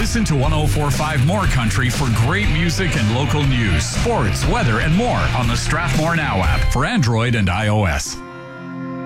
Listen to 104.5 More Country for great music and local news, sports, weather, and more on the Strathmore Now app for Android and iOS.